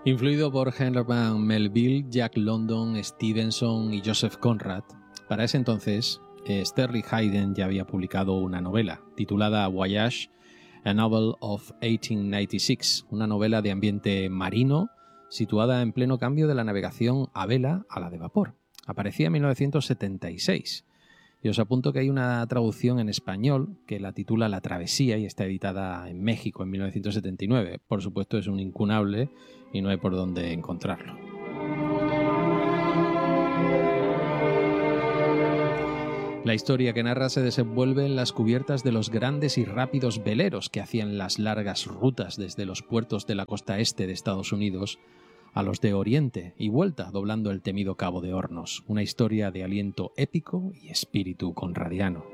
Influido por Herman Melville, Jack London, Stevenson y Joseph Conrad, para ese entonces Sterling Hayden ya había publicado una novela titulada Voyage, a Novel of 1896, una novela de ambiente marino situada en pleno cambio de la navegación a vela a la de vapor. Aparecía en 1976. Y os apunto que hay una traducción en español que la titula La Travesía y está editada en México en 1979. Por supuesto es un incunable y no hay por dónde encontrarlo. La historia que narra se desenvuelve en las cubiertas de los grandes y rápidos veleros que hacían las largas rutas desde los puertos de la costa este de Estados Unidos a los de Oriente y vuelta doblando el temido Cabo de Hornos, una historia de aliento épico y espíritu conradiano.